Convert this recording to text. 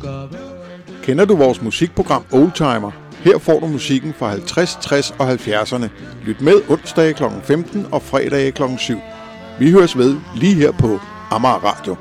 Kender du vores musikprogram Oldtimer? Her får du musikken fra 50, 60 og 70'erne. Lyt med onsdage kl. 15 og fredage kl. 7. Vi høres ved lige her på Amager Radio.